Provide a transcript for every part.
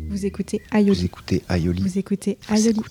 Vous écoutez Aïoli. Vous écoutez Aïoli. Vous écoutez Aïoli.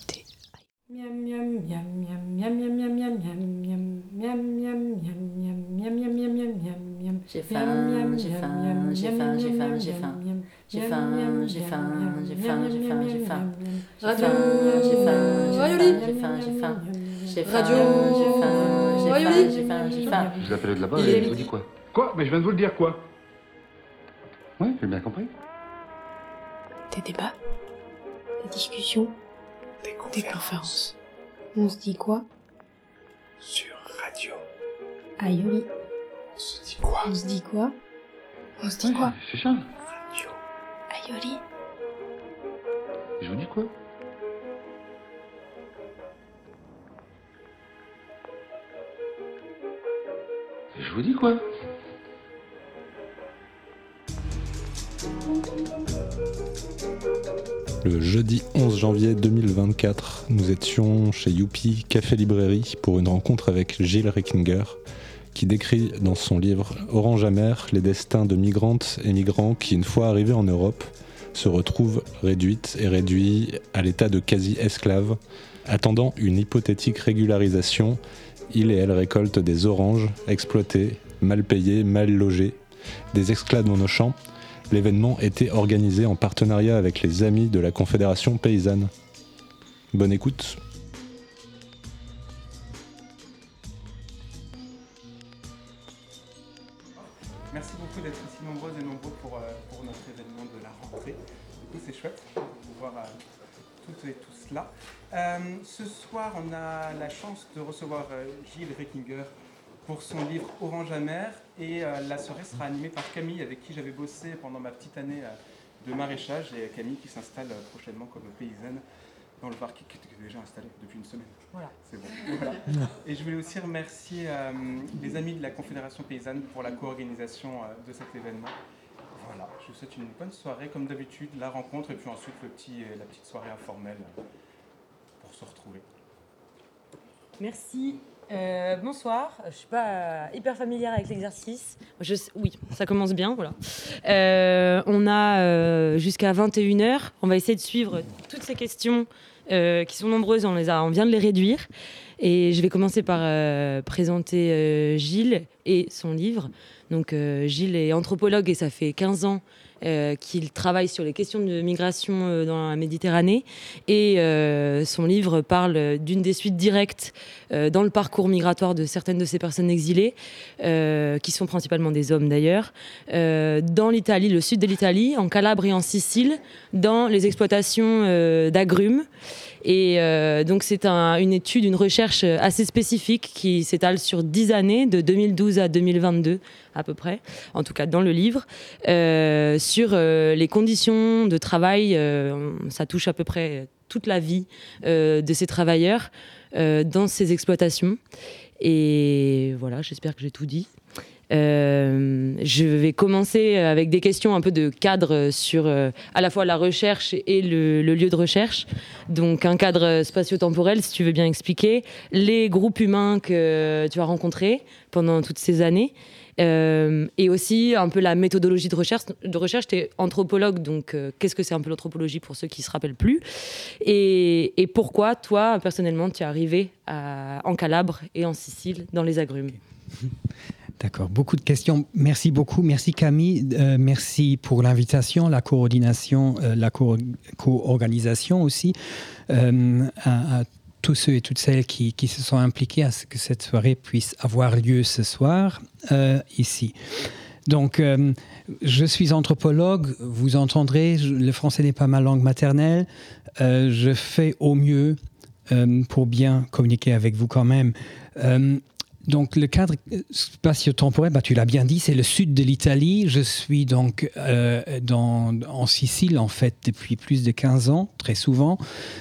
J'ai faim, j'ai faim, j'ai faim, j'ai faim, j'ai faim. J'ai faim, j'ai faim, j'ai faim, j'ai faim, j'ai faim. Radio Aïoli. J'ai faim, j'ai faim, j'ai faim. Radio Aïoli. J'ai faim, j'ai faim. Je l'appelle de là-bas et je vous dis quoi? Quoi? Mais je viens de vous le dire quoi? Oui, j'ai bien compris. Des débats, des discussions, des conférences. On se dit quoi? Sur radio. Aïoli. On se dit quoi? On se dit quoi? On se dit quoi? C'est ça. Radio. Aïoli. Je vous dis quoi? Je vous dis quoi? Le jeudi 11 janvier 2024, nous étions chez Youpi Café Librairie pour une rencontre avec Gilles Reckinger, qui décrit dans son livre Orange amer les destins de migrantes et migrants qui, une fois arrivés en Europe, se retrouvent réduites et réduits à l'état de quasi-esclaves. Attendant une hypothétique régularisation, il et elle récoltent des oranges exploités, mal payés, mal logés, des esclaves dans nos champs. L'événement était organisé en partenariat avec les amis de la Confédération paysanne. Bonne écoute. Merci beaucoup d'être aussi nombreuses et nombreux pour notre événement de la rentrée. Du coup, c'est chouette de voir toutes et tous cela. Ce soir, on a la chance de recevoir Gilles Reckinger pour son livre Orange amer, et la soirée sera animée par Camille, avec qui j'avais bossé pendant ma petite année de maraîchage, et Camille qui s'installe prochainement comme paysanne dans le Var, qui est déjà installée depuis une semaine. Voilà. C'est bon. Voilà. Et je voulais aussi remercier les amis de la Confédération paysanne pour la co-organisation de cet événement. Voilà, je vous souhaite une bonne soirée, comme d'habitude, la rencontre, et puis ensuite la petite soirée informelle pour se retrouver. Merci. Bonsoir, je ne suis pas hyper familière avec l'exercice. Oui, ça commence bien, voilà. On a jusqu'à 21h. On va essayer de suivre toutes ces questions qui sont nombreuses. On vient de les réduire. Et je vais commencer par présenter Gilles et son livre. Donc, Gilles est anthropologue et ça fait 15 ans qu'il travaille sur les questions de migration dans la Méditerranée. Et son livre parle d'une des suites directes dans le parcours migratoire de certaines de ces personnes exilées, qui sont principalement des hommes d'ailleurs, dans l'Italie, le sud de l'Italie, en Calabre et en Sicile, dans les exploitations d'agrumes. Et donc c'est une étude, une recherche assez spécifique qui s'étale sur 10 années, de 2012 à 2022 à peu près, en tout cas dans le livre, sur les conditions de travail. Ça touche à peu près toute la vie de ces travailleurs dans ces exploitations. Et voilà, j'espère que j'ai tout dit. Je vais commencer avec des questions un peu de cadre sur à la fois la recherche et le lieu de recherche. Donc un cadre spatio-temporel, si tu veux bien expliquer, les groupes humains que tu as rencontrés pendant toutes ces années, et aussi un peu la méthodologie de recherche. Tu es anthropologue, donc qu'est-ce que c'est un peu l'anthropologie pour ceux qui ne se rappellent plus, et pourquoi toi, personnellement, tu es arrivé en Calabre et en Sicile, dans les agrumes. D'accord, beaucoup de questions. Merci beaucoup. Merci Camille. Merci pour l'invitation, la coordination, la co-organisation aussi, à tous ceux et toutes celles qui se sont impliqués à ce que cette soirée puisse avoir lieu ce soir ici. Donc, je suis anthropologue. Vous entendrez, le français n'est pas ma langue maternelle. Je fais au mieux pour bien communiquer avec vous quand même. Donc, le cadre spatio-temporel, tu l'as bien dit, c'est le sud de l'Italie. Je suis donc en Sicile, en fait, depuis plus de 15 ans, très souvent,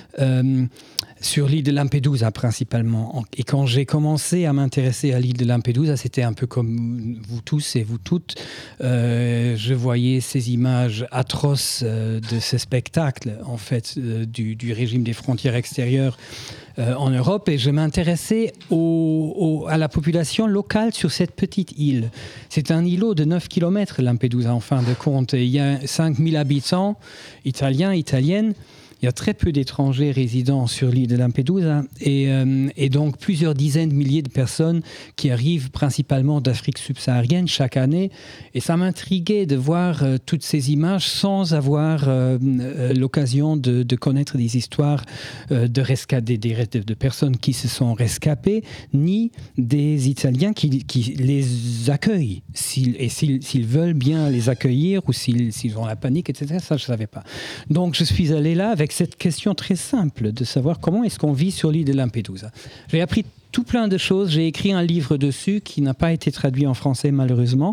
sur l'île de Lampedusa principalement. Et quand j'ai commencé à m'intéresser à l'île de Lampedusa, c'était un peu comme vous tous et vous toutes. Je voyais ces images atroces de ce spectacle, en fait, du régime des frontières extérieures en Europe, et je m'intéressais à la population locale sur cette petite île. C'est un îlot de 9 km, Lampedusa, en fin de compte. Et il y a 5000 habitants, italiens, italiennes. Il y a très peu d'étrangers résidant sur l'île de Lampedusa et donc plusieurs dizaines de milliers de personnes qui arrivent principalement d'Afrique subsaharienne chaque année. Et ça m'intriguait de voir toutes ces images sans avoir l'occasion de connaître des histoires de personnes qui se sont rescapées, ni des Italiens qui les accueillent, s'ils veulent bien les accueillir ou s'ils ont la panique, etc. Ça, je ne savais pas. Donc, je suis allé là avec cette question très simple de savoir comment est-ce qu'on vit sur l'île de Lampedusa. J'ai appris tout plein de choses. J'ai écrit un livre dessus qui n'a pas été traduit en français malheureusement.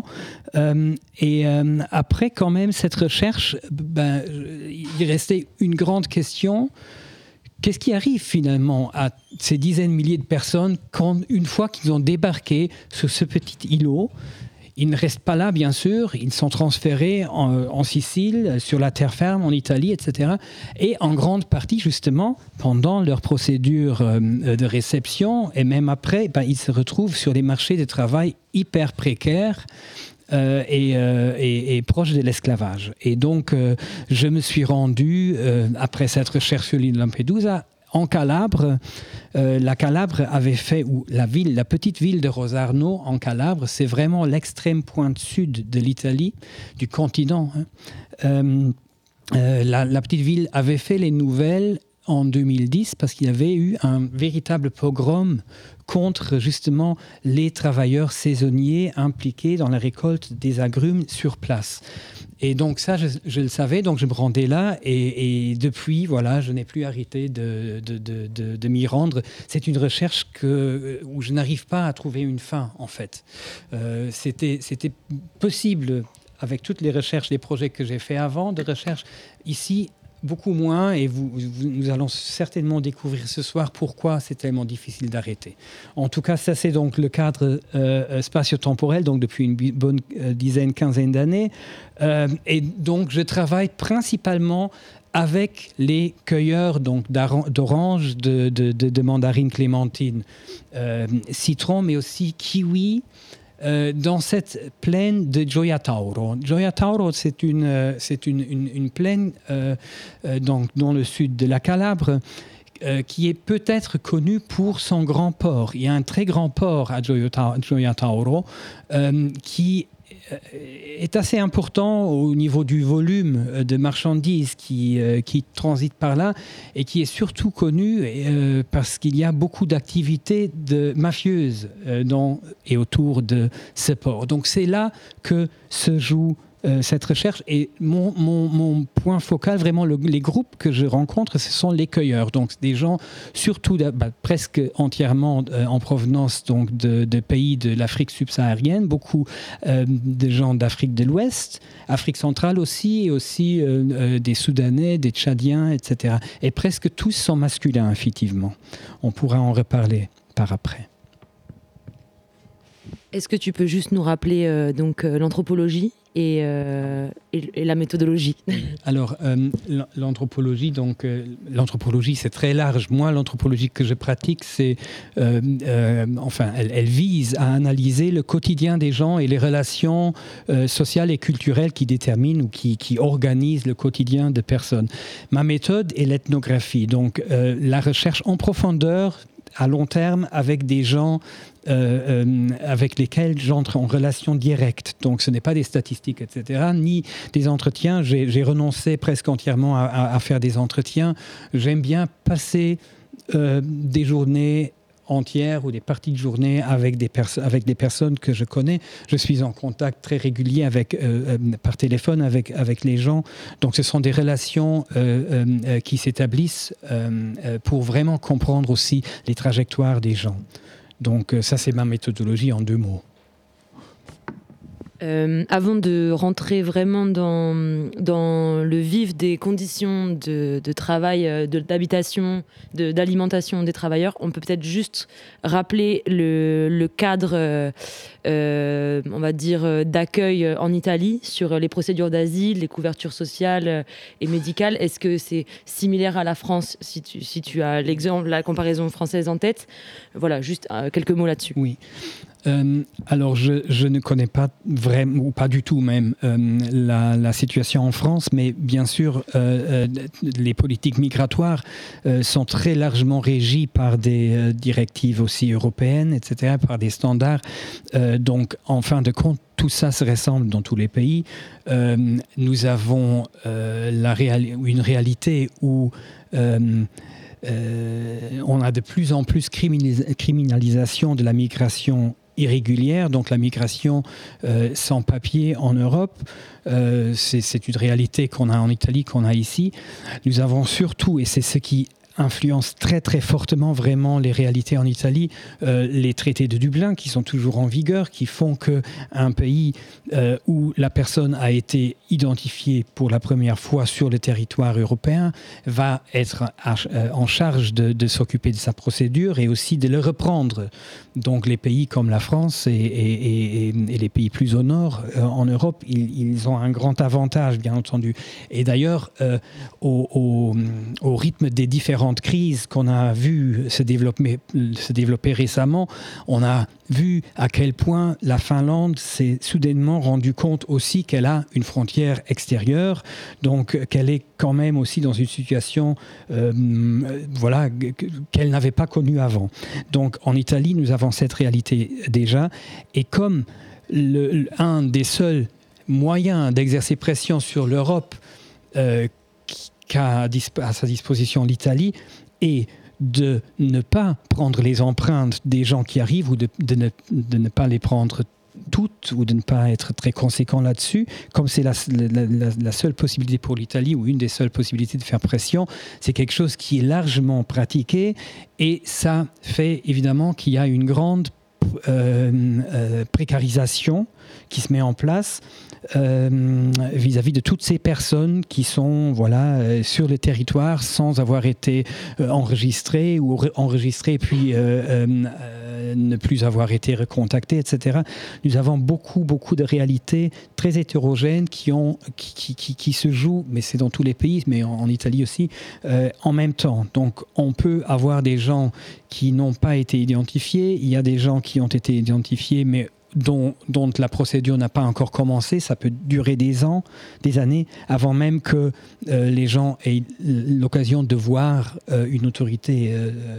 Après quand même cette recherche, il restait une grande question. Qu'est-ce qui arrive finalement à ces dizaines de milliers de personnes quand, une fois qu'ils ont débarqué sur ce petit îlot? Ils ne restent pas là, bien sûr. Ils sont transférés en Sicile, sur la terre ferme, en Italie, etc. Et en grande partie, justement, pendant leur procédure de réception, et même après, ils se retrouvent sur des marchés de travail hyper précaires et proches de l'esclavage. Et donc, je me suis rendu, après cette recherche sur l'île de Lampedusa, en Calabre. La Calabre avait fait, ou la petite ville de Rosarno en Calabre, c'est vraiment l'extrême pointe sud de l'Italie, du continent. La petite ville avait fait les nouvelles en 2010 parce qu'il y avait eu un véritable pogrom contre justement les travailleurs saisonniers impliqués dans la récolte des agrumes sur place. Et donc ça, je le savais, donc je me rendais là et depuis, voilà, je n'ai plus arrêté de m'y rendre. C'est une recherche où je n'arrive pas à trouver une fin, en fait. C'était possible, avec toutes les recherches, les projets que j'ai faits avant de recherche, ici, beaucoup moins, et nous allons certainement découvrir ce soir pourquoi c'est tellement difficile d'arrêter. En tout cas, ça c'est donc le cadre spatio-temporel, donc depuis une bonne quinzaine d'années. Et donc je travaille principalement avec les cueilleurs d'oranges, de mandarines clémentines, citron, mais aussi kiwi, dans cette plaine de Gioia Tauro. Gioia Tauro, c'est une plaine dans le sud de la Calabre qui est peut-être connue pour son grand port. Il y a un très grand port à Gioia Tauro qui est assez important au niveau du volume de marchandises qui transitent par là et qui est surtout connu parce qu'il y a beaucoup d'activités mafieuses et autour de ce port. Donc c'est là que se joue cette recherche et mon point focal, vraiment les groupes que je rencontre, ce sont les cueilleurs, donc des gens surtout presque entièrement en provenance donc de pays de l'Afrique subsaharienne, beaucoup de gens d'Afrique de l'Ouest, Afrique centrale aussi, et aussi des Soudanais, des Tchadiens, etc. Et presque tous sont masculins, effectivement. On pourra en reparler par après. Est-ce que tu peux juste nous rappeler l'anthropologie et la méthodologie? Alors, l'anthropologie, c'est très large. Moi, l'anthropologie que je pratique, elle vise à analyser le quotidien des gens et les relations sociales et culturelles qui déterminent ou qui organisent le quotidien de personnes. Ma méthode est l'ethnographie, donc la recherche en profondeur, à long terme, avec des gens avec lesquels j'entre en relation directe. Donc ce n'est pas des statistiques, etc., ni des entretiens. J'ai renoncé presque entièrement à faire des entretiens. J'aime bien passer des journées entières ou des parties de journée avec des personnes que je connais. Je suis en contact très régulier par téléphone avec les gens. Donc ce sont des relations qui s'établissent pour vraiment comprendre aussi les trajectoires des gens. Donc ça, c'est ma méthodologie en 2 mots. Avant de rentrer vraiment dans le vif des conditions de travail, d'habitation, d'alimentation des travailleurs, on peut peut-être juste rappeler le cadre, on va dire, d'accueil en Italie sur les procédures d'asile, les couvertures sociales et médicales. Est-ce que c'est similaire à la France, si tu as l'exemple, la comparaison française en tête? Voilà, juste quelques mots là-dessus. Oui. Alors, je ne connais pas vraiment, ou pas du tout même, la situation en France, mais bien sûr, les politiques migratoires sont très largement régies par des directives aussi européennes, etc., par des standards. Donc, en fin de compte, tout ça se ressemble dans tous les pays. Nous avons une réalité où on a de plus en plus criminalisation de la migration irrégulière, donc la migration sans papier en Europe. C'est une réalité qu'on a en Italie, qu'on a ici. Nous avons surtout, et c'est ce qui influence très très fortement vraiment les réalités en Italie, les traités de Dublin qui sont toujours en vigueur, qui font qu'un pays où la personne a été identifiée pour la première fois sur le territoire européen va être en charge de s'occuper de sa procédure et aussi de le reprendre. Donc les pays comme la France et les pays plus au nord en Europe, ils ont un grand avantage, bien entendu. Et d'ailleurs, au rythme des différentes crises qu'on a vu se développer récemment, on a vu à quel point la Finlande s'est soudainement rendu compte aussi qu'elle a une frontière extérieure, donc qu'elle est quand même aussi dans une situation qu'elle n'avait pas connue avant. Donc en Italie, nous avons cette réalité déjà, et comme un des seuls moyens d'exercer pression sur l'Europe qu'a à sa disposition l'Italie est de ne pas prendre les empreintes des gens qui arrivent ou de ne pas les prendre toutes ou de ne pas être très conséquent là-dessus, comme c'est la seule possibilité pour l'Italie ou une des seules possibilités de faire pression, c'est quelque chose qui est largement pratiqué et ça fait évidemment qu'il y a une grande précarisation qui se met en place vis-à-vis de toutes ces personnes qui sont sur le territoire sans avoir été enregistrées ou enregistrées puis ne plus avoir été recontactées, etc. Nous avons beaucoup de réalités très hétérogènes qui se jouent, mais c'est dans tous les pays, mais en Italie aussi, en même temps. Donc on peut avoir des gens qui n'ont pas été identifiés, il y a des gens qui ont été identifiés, mais dont la procédure n'a pas encore commencé. Ça peut durer des années, avant même que les gens aient l'occasion de voir une autorité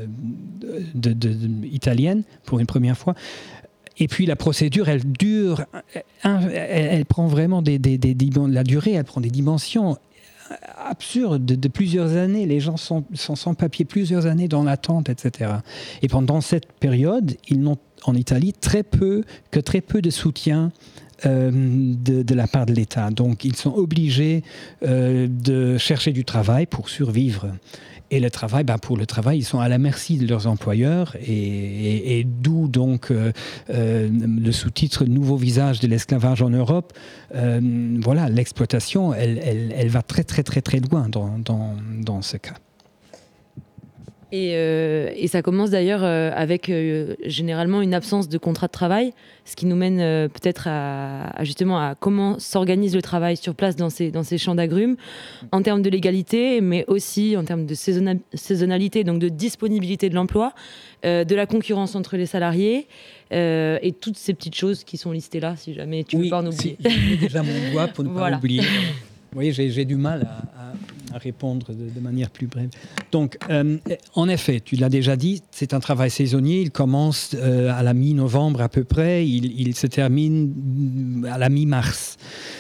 italienne pour une première fois. Et puis la procédure, elle dure, elle prend vraiment la durée, elle prend des dimensions absurdes de plusieurs années. Les gens sont sans papier plusieurs années dans l'attente, etc. Et pendant cette période, ils n'ont en Italie très peu de soutien de la part de l'État. Donc ils sont obligés de chercher du travail pour survivre. Et le travail, pour le travail, ils sont à la merci de leurs employeurs et d'où donc le sous-titre « Nouveau visage de l'esclavage en Europe ». L'exploitation, elle va très très très très loin dans ce cas. Et ça commence d'ailleurs avec généralement une absence de contrat de travail, ce qui nous mène peut-être justement à comment s'organise le travail sur place dans ces champs d'agrumes, en termes de légalité, mais aussi en termes de saisonnalité, donc de disponibilité de l'emploi, de la concurrence entre les salariés, et toutes ces petites choses qui sont listées là, si jamais tu veux pas en oublier. J'ai déjà mon doigt pour ne pas oublier. Vous voyez, j'ai du mal à répondre de manière plus brève. Donc, en effet, tu l'as déjà dit, c'est un travail saisonnier. Il commence à la mi-novembre à peu près. Il se termine à la mi-mars.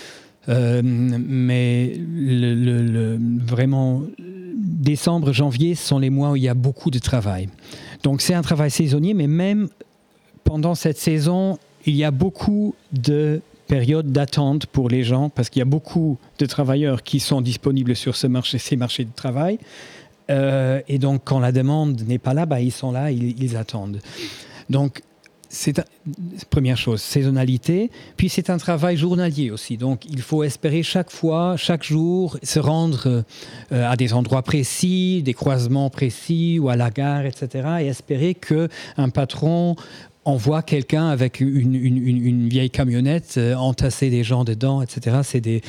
Mais vraiment, décembre, janvier, ce sont les mois où il y a beaucoup de travail. Donc, c'est un travail saisonnier, mais même pendant cette saison, il y a beaucoup de période d'attente pour les gens parce qu'il y a beaucoup de travailleurs qui sont disponibles sur ces marchés de travail et donc quand la demande n'est pas là, ils sont là, ils attendent. Donc première chose, saisonnalité. Puis c'est un travail journalier aussi. Donc il faut espérer chaque fois, chaque jour, se rendre à des endroits précis, des croisements précis ou à la gare, etc. Et espérer qu'un patron envoie quelqu'un avec une vieille camionnette, entasser des gens dedans, etc. C'est des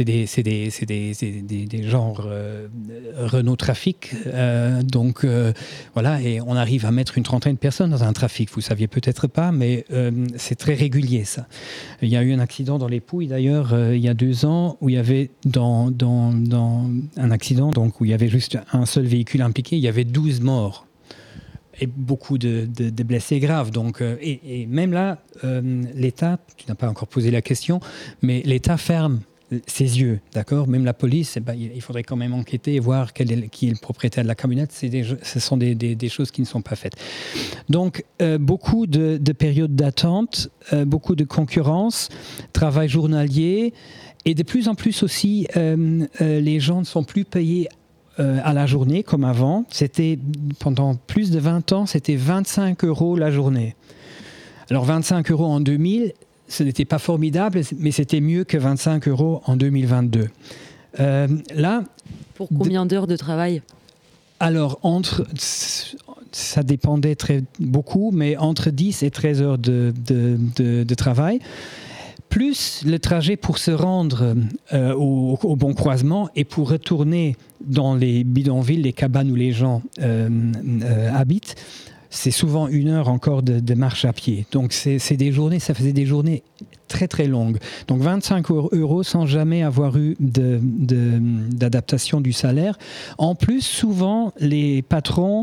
genres Renault Trafic. Donc voilà, et on arrive à mettre une trentaine de personnes dans un trafic. Vous ne saviez peut-être pas, mais c'est très régulier ça. Il y a eu un accident dans les Pouilles d'ailleurs il y a 2 ans où il y avait dans un accident donc où il y avait juste un seul véhicule impliqué, il y avait 12 morts. Et beaucoup de blessés graves. Donc, et même là, l'État, tu n'as pas encore posé la question, mais l'État ferme ses yeux, d'accord ? Même la police, il faudrait quand même enquêter et voir qui est le propriétaire de la camionnette. Ce sont des choses qui ne sont pas faites. Donc, beaucoup de périodes d'attente, beaucoup de concurrence, travail journalier, et de plus en plus aussi, les gens ne sont plus payés à la journée comme avant. C'était pendant plus de 20 ans, c'était 25 € la journée. Alors 25 € en 2000, ce n'était pas formidable, mais c'était mieux que 25 € en 2022. Là, pour combien d'heures de travail ? Alors ça dépendait beaucoup, mais entre 10 et 13 heures de travail. Plus le trajet pour se rendre au bon croisement et pour retourner dans les bidonvilles, les cabanes où les gens habitent, c'est souvent 1 heure encore de marche à pied. Donc c'est des journées, ça faisait des journées très très longues. Donc 25 € sans jamais avoir eu d'adaptation du salaire. En plus, souvent, les patrons,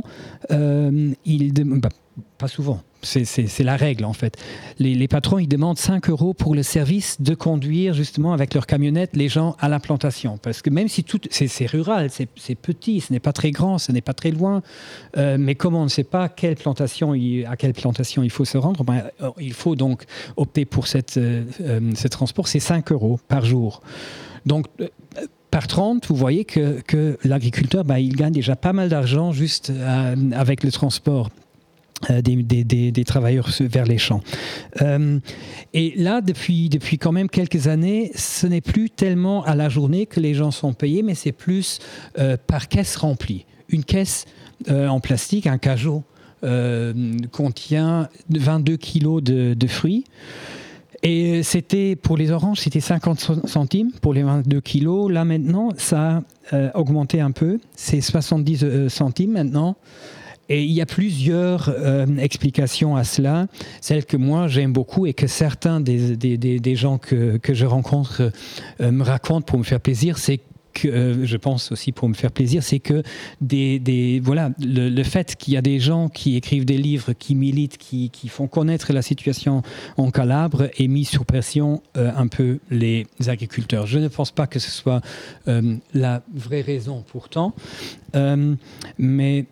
pas souvent. C'est la règle en fait. Les patrons, ils demandent 5 € pour le service de conduire justement avec leur camionnette les gens à la plantation. Parce que même si c'est rural, c'est petit, ce n'est pas très grand, ce n'est pas très loin, mais comme on ne sait pas à quelle plantation il faut se rendre, il faut donc opter pour ce transport, c'est 5 € par jour. Donc par 30, vous voyez que l'agriculteur, il gagne déjà pas mal d'argent juste avec le transport des travailleurs vers les champs. Et là, depuis quand même quelques années, ce n'est plus tellement à la journée que les gens sont payés, mais c'est plus par caisse remplie. Une caisse en plastique, un cajot, contient 22 kilos de fruits. Et c'était, pour les oranges, c'était 50 centimes pour les 22 kilos. Là, maintenant, ça a augmenté un peu. C'est 70 centimes maintenant. Et il y a plusieurs explications à cela. Celle que moi j'aime beaucoup et que certains des gens que je rencontre me racontent pour me faire plaisir, c'est que je pense aussi pour me faire plaisir, c'est que voilà, le fait qu'il y a des gens qui écrivent des livres, qui militent, qui font connaître la situation en Calabre et mis sous pression un peu les agriculteurs. Je ne pense pas que ce soit la vraie raison pourtant, mais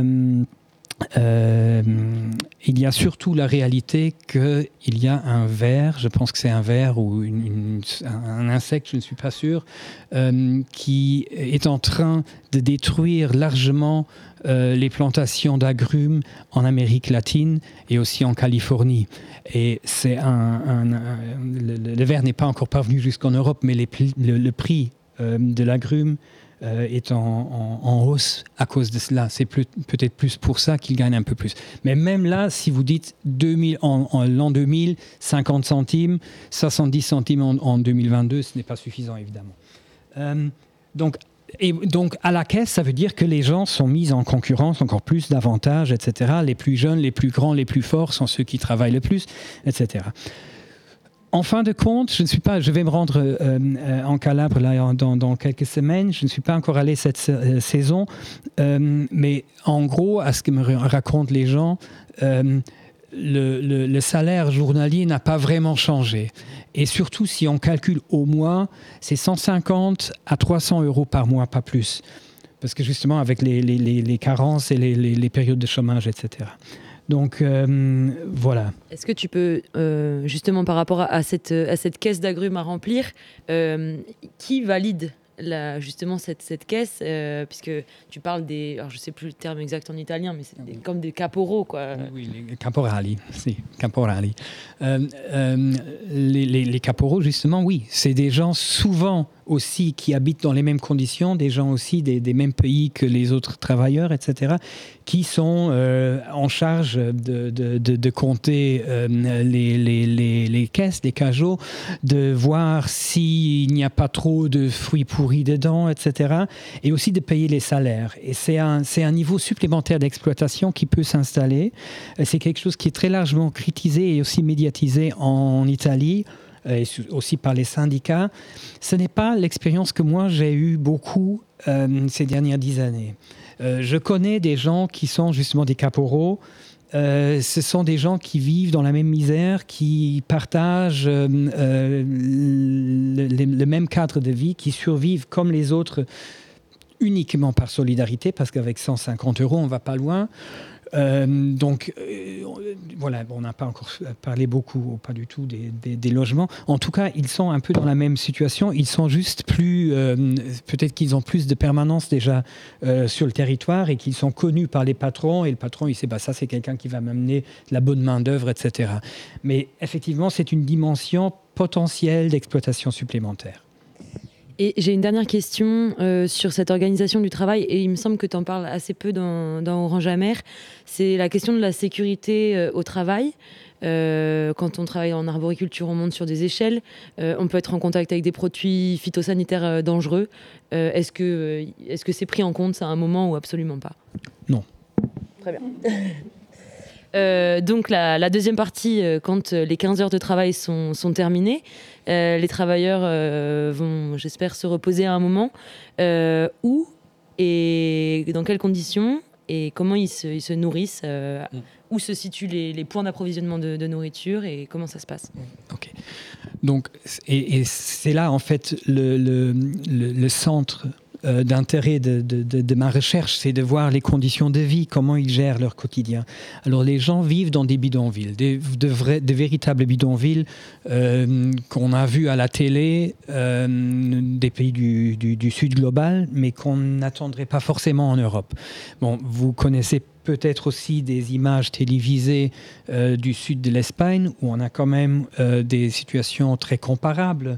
il y a surtout la réalité qu'il y a un ver, je pense que c'est un ver ou un insecte, je ne suis pas sûr, qui est en train de détruire largement les plantations d'agrumes en Amérique latine et aussi en Californie. Et c'est le ver n'est pas encore parvenu jusqu'en Europe, mais le prix de l'agrume est en hausse à cause de cela. C'est peut-être plus pour ça qu'il gagne un peu plus. Mais même là, si vous dites en l'an 2000, 50 centimes, 70 centimes en 2022, ce n'est pas suffisant, évidemment. Donc, à la caisse, ça veut dire que les gens sont mis en concurrence, encore plus d'avantages, etc. Les plus jeunes, les plus grands, les plus forts sont ceux qui travaillent le plus, etc. En fin de compte, je vais me rendre en Calabre là, dans quelques semaines. Je ne suis pas encore allé cette saison. Mais en gros, à ce que me racontent les gens, le salaire journalier n'a pas vraiment changé. Et surtout, si on calcule au mois, c'est 150 à 300 € par mois, pas plus. Parce que justement, avec les carences et les périodes de chômage, etc. Donc, voilà. Est-ce que tu peux, justement par rapport à cette caisse d'agrumes à remplir, qui valide justement cette caisse, puisque tu parles des... Alors je ne sais plus le terme exact en italien, mais c'est comme des caporaux, quoi. Oui, les caporali. Si, caporali. Les caporaux, justement, oui, c'est des gens souvent aussi qui habitent dans les mêmes conditions, des gens aussi des mêmes pays que les autres travailleurs, etc., qui sont en charge de compter les caisses, les cajots, de voir s'il n'y a pas trop de fruits pourris dedans, etc., et aussi de payer les salaires. Et c'est un niveau supplémentaire d'exploitation qui peut s'installer. C'est quelque chose qui est très largement critisé et aussi médiatisé en Italie, et aussi par les syndicats. Ce n'est pas l'expérience que moi j'ai eue beaucoup ces dernières 10 années. Je connais des gens qui sont justement des caporaux. Ce sont des gens qui vivent dans la même misère, qui partagent le même cadre de vie, qui survivent comme les autres uniquement par solidarité, parce qu'avec 150 €, on ne va pas loin. Voilà, on n'a pas encore parlé beaucoup, pas du tout, des logements. En tout cas, ils sont un peu dans la même situation. Ils sont juste plus... peut-être qu'ils ont plus de permanence déjà sur le territoire et qu'ils sont connus par les patrons. Et le patron, il sait, ça, c'est quelqu'un qui va m'amener de la bonne main-d'œuvre, etc. Mais effectivement, c'est une dimension potentielle d'exploitation supplémentaire. Et j'ai une dernière question sur cette organisation du travail, et il me semble que tu en parles assez peu dans Orange Amer. C'est la question de la sécurité au travail. Quand on travaille en arboriculture, on monte sur des échelles. On peut être en contact avec des produits phytosanitaires dangereux. Est-ce que c'est pris en compte à un moment ou absolument pas ? Non. Très bien. Donc la deuxième partie, quand les 15 heures de travail sont terminées, les travailleurs vont, j'espère, se reposer à un moment. Où et dans quelles conditions et comment ils se nourrissent, où se situent les points d'approvisionnement de nourriture et comment ça se passe. Ok. Donc, et c'est là en fait le centre d'intérêt de ma recherche, c'est de voir les conditions de vie, comment ils gèrent leur quotidien. Alors les gens vivent dans des bidonvilles, de véritables bidonvilles qu'on a vus à la télé, des pays du sud global, mais qu'on n'attendrait pas forcément en Europe. Bon, vous connaissez peut-être aussi des images télévisées du sud de l'Espagne, où on a quand même des situations très comparables.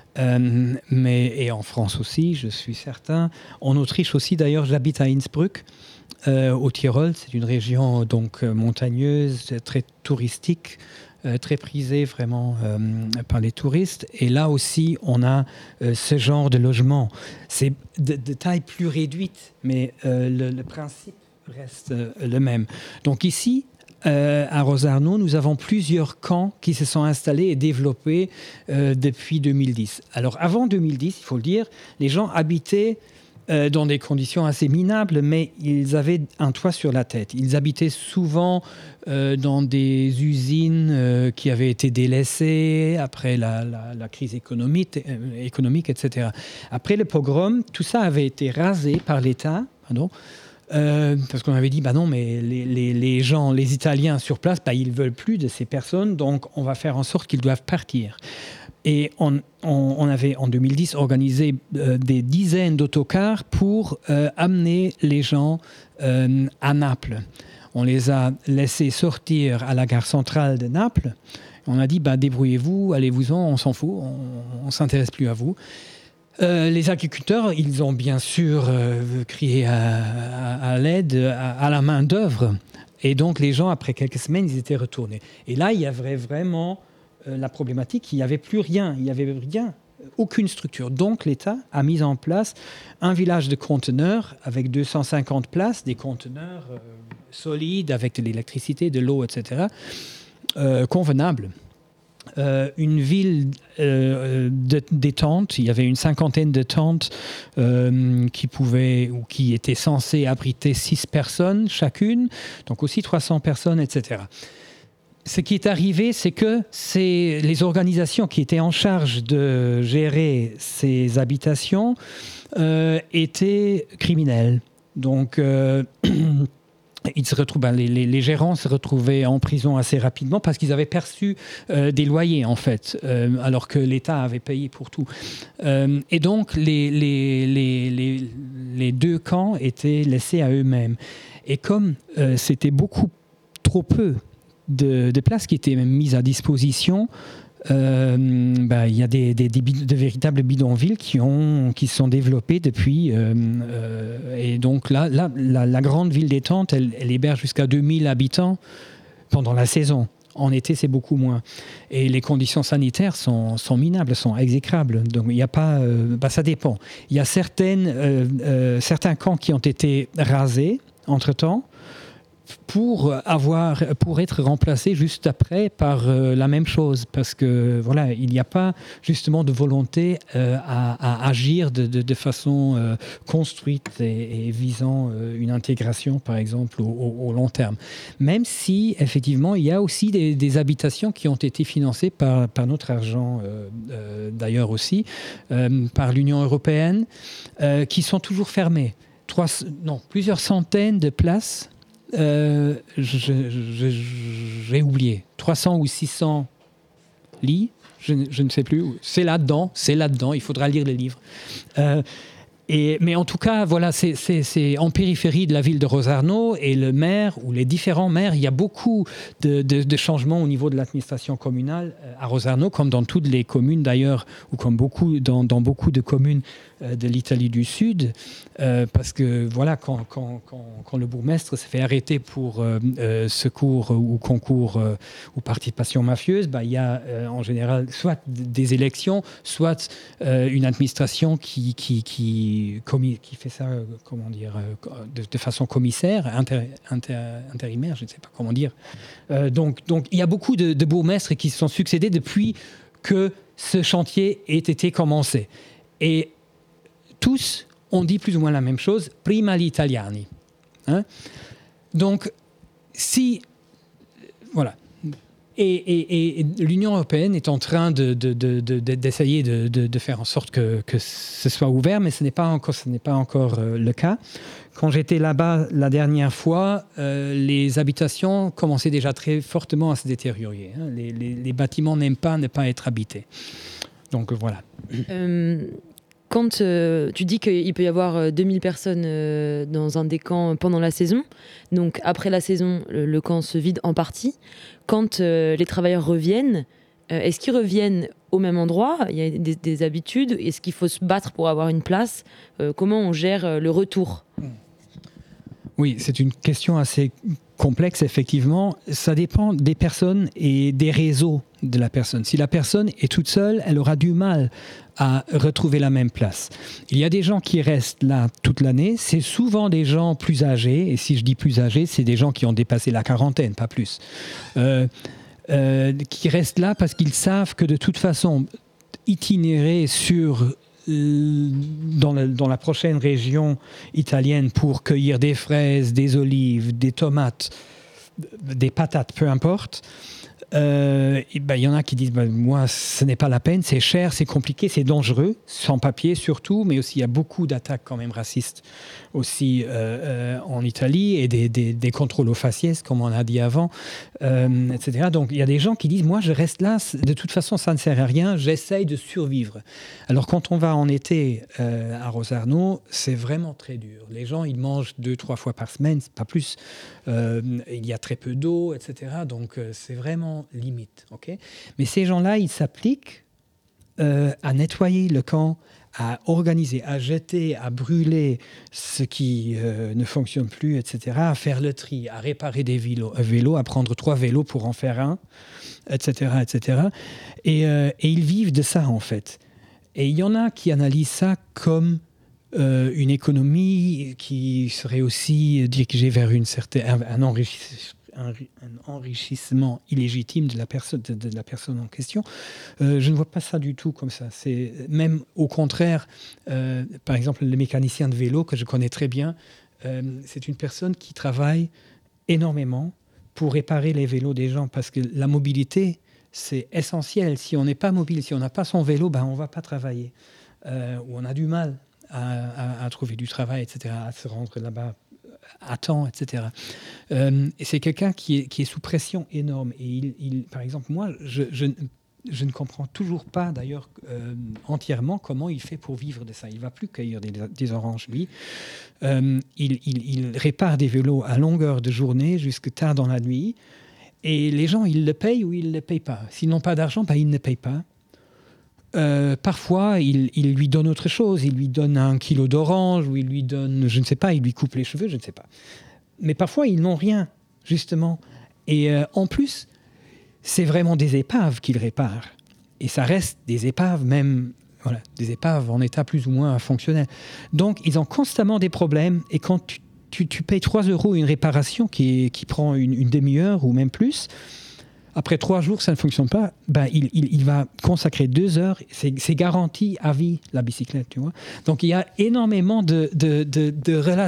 Et en France aussi, je suis certain. En Autriche aussi, d'ailleurs, j'habite à Innsbruck, au Tyrol. C'est une région donc montagneuse, très touristique, très prisée vraiment par les touristes. Et là aussi, on a ce genre de logement. C'est de taille plus réduite, mais le principe reste le même. Donc ici, à Rosarno, nous avons plusieurs camps qui se sont installés et développés depuis 2010. Alors avant 2010, il faut le dire, les gens habitaient dans des conditions assez minables, mais ils avaient un toit sur la tête. Ils habitaient souvent dans des usines qui avaient été délaissées après la crise économique, etc. Après le pogrom, tout ça avait été rasé par l'État, parce qu'on avait dit, non, mais les gens, les Italiens sur place, ils ne veulent plus de ces personnes, donc on va faire en sorte qu'ils doivent partir. Et on avait, en 2010, organisé des dizaines d'autocars pour amener les gens à Naples. On les a laissés sortir à la gare centrale de Naples. On a dit, débrouillez-vous, allez-vous-en, on s'en fout, on ne s'intéresse plus à vous. Les agriculteurs, ils ont bien sûr crié à l'aide, à la main-d'œuvre. Et donc, les gens, après quelques semaines, ils étaient retournés. Et là, il y avait vraiment la problématique, il n'y avait plus rien. Il n'y avait rien, aucune structure. Donc, l'État a mis en place un village de conteneurs avec 250 places, des conteneurs solides avec de l'électricité, de l'eau, etc., convenables. Une ville des tentes, il y avait une cinquantaine de tentes qui étaient censées abriter 6 personnes chacune, donc aussi 300 personnes, etc. Ce qui est arrivé, c'est que les organisations qui étaient en charge de gérer ces habitations étaient criminelles. Donc ils se retrouvent, les gérants se retrouvaient en prison assez rapidement parce qu'ils avaient perçu des loyers, en fait, alors que l'État avait payé pour tout. Et donc, les deux camps étaient laissés à eux-mêmes. Et comme c'était beaucoup trop peu de places qui étaient mises à disposition, il y a de véritables bidonvilles qui se sont développés depuis. Et donc là, la grande ville des Tentes, elle héberge jusqu'à 2000 habitants pendant la saison. En été, c'est beaucoup moins. Et les conditions sanitaires sont minables, sont exécrables. Donc il n'y a pas... ça dépend. Il y a certains camps qui ont été rasés entre-temps, pour être remplacé juste après par la même chose, parce que voilà, il n'y a pas justement de volonté à agir de façon construite et visant une intégration, par exemple, au long terme. Même si effectivement il y a aussi des habitations qui ont été financées par notre argent, d'ailleurs aussi, par l'Union européenne, qui sont toujours fermées. Plusieurs centaines de places. J'ai oublié, 300 ou 600 lits, je ne sais plus, c'est là-dedans, il faudra lire les livres. Mais en tout cas, voilà, c'est en périphérie de la ville de Rosarno, et le maire ou les différents maires, il y a beaucoup de changements au niveau de l'administration communale à Rosarno, comme dans toutes les communes d'ailleurs, ou comme dans beaucoup de communes de l'Italie du Sud, parce que voilà, quand le bourgmestre s'est fait arrêter pour secours ou concours ou participation mafieuse, il y a en général soit des élections, soit une administration qui fait ça, de façon commissaire, intérimaire, je ne sais pas comment dire. Donc il y a beaucoup de bourgmestres qui se sont succédés depuis que ce chantier ait été commencé. Et tous ont dit plus ou moins la même chose, prima gli italiani. Donc, voilà. Et l'Union européenne est en train d'essayer de faire en sorte que ce soit ouvert, mais ce n'est pas encore le cas. Quand j'étais là-bas la dernière fois, les habitations commençaient déjà très fortement à se détériorer. Les bâtiments n'aiment pas ne pas être habités. Donc voilà. Quand tu dis qu'il peut y avoir 2000 personnes dans un des camps pendant la saison, donc après la saison, le camp se vide en partie. Quand les travailleurs reviennent, est-ce qu'ils reviennent au même endroit ? Il y a des habitudes ? Est-ce qu'il faut se battre pour avoir une place ? Comment on gère le retour ? Oui, c'est une question assez complexe, effectivement. Ça dépend des personnes et des réseaux de la personne. Si la personne est toute seule, elle aura du mal à retrouver la même place. Il y a des gens qui restent là toute l'année. C'est souvent des gens plus âgés. Et si je dis plus âgés, c'est des gens qui ont dépassé la quarantaine, pas plus. Qui restent là parce qu'ils savent que de toute façon, itinérer dans la prochaine région italienne pour cueillir des fraises, des olives, des tomates, des patates, peu importe, il y en a qui disent moi ce n'est pas la peine, c'est cher, c'est compliqué, c'est dangereux, sans papier surtout, mais aussi il y a beaucoup d'attaques quand même racistes aussi en Italie, et des contrôles aux faciès comme on a dit avant, etc. Donc il y a des gens qui disent moi je reste là, de toute façon ça ne sert à rien, j'essaye de survivre. Alors quand on va en été à Rosarno, c'est vraiment très dur. Les gens ils mangent 2-3 fois par semaine, pas plus. Il y a très peu d'eau, etc. Donc c'est vraiment limite. Okay, mais ces gens-là, ils s'appliquent à nettoyer le camp, à organiser, à jeter, à brûler ce qui ne fonctionne plus, etc., à faire le tri, à réparer des vélos, à prendre 3 vélos pour en faire un, etc., etc. Et ils vivent de ça, en fait. Et il y en a qui analysent ça comme une économie qui serait aussi dirigée vers un enrichissement illégitime de la personne en question. Je ne vois pas ça du tout comme ça. C'est même au contraire, par exemple, le mécanicien de vélo que je connais très bien, c'est une personne qui travaille énormément pour réparer les vélos des gens, parce que la mobilité, c'est essentiel. Si on n'est pas mobile, si on n'a pas son vélo, on ne va pas travailler. Ou on a du mal à trouver du travail, etc., à se rendre là-bas à temps, etc. Et c'est quelqu'un qui est sous pression énorme. Et par exemple, moi, je ne comprends toujours pas, d'ailleurs, entièrement comment il fait pour vivre de ça. Il ne va plus cueillir des oranges, lui. Il répare des vélos à longueur de journée, jusque tard dans la nuit. Et les gens, ils le payent ou ils ne le payent pas. S'ils n'ont pas d'argent, ils ne payent pas. Parfois, il lui donne autre chose. Il lui donne 1 kilo d'orange, ou il lui donne, je ne sais pas, il lui coupe les cheveux, je ne sais pas. Mais parfois, ils n'ont rien, justement. Et en plus, c'est vraiment des épaves qu'il répare. Et ça reste des épaves, même des épaves en état plus ou moins fonctionnel. Donc, ils ont constamment des problèmes. Et quand tu payes 3 € une réparation qui prend une demi-heure ou même plus, après 3 jours, ça ne fonctionne pas, il va consacrer 2 heures. C'est garanti à vie, la bicyclette, tu vois. Donc, il y a énormément de relations